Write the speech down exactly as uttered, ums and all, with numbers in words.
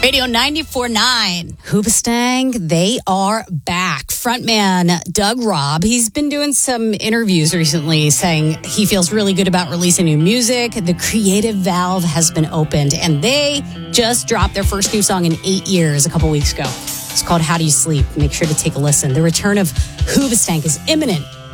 Radio ninety-four point nine. Hoobastank, they are back. Frontman Doug Robb, he's been doing some interviews recently saying he feels really good about releasing new music. The creative valve has been opened, and they just dropped their first new song in eight years a couple weeks ago. It's called How Do You Sleep? Make sure to take a listen. The return of Hoobastank is imminent